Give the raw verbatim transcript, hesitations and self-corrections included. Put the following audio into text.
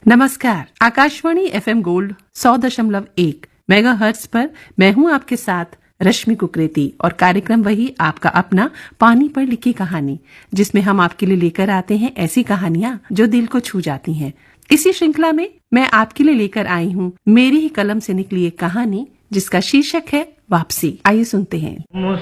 नमस्कार, Akashvani FM gold सौ दशमलव एक मेगा हर्ट्ज पर मैं हूं आपके साथ रश्मि कुकरेती और कार्यक्रम वही आपका अपना पानी पर लिखी कहानी, जिसमें हम आपके लिए लेकर आते हैं ऐसी कहानियां जो दिल को छू जाती हैं। इसी श्रृंखला में मैं आपके लिए लेकर आई हूं मेरी ही कलम से निकली एक कहानी जिसका शीर्षक है वापसी। आइए सुनते हैं।